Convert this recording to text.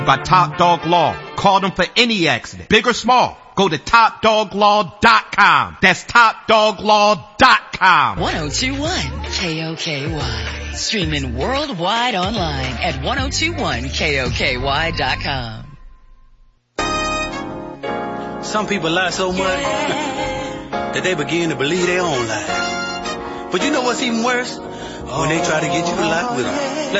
by Top Dog Law. Call them for any accident, big or small. Go to TopDogLaw.com. That's TopDogLaw.com. 1021 KOKY. Streaming worldwide online at 1021KOKY.com. Some people lie so much that they begin to believe their own lies. But you know what's even worse? When they try to get you to lie with them.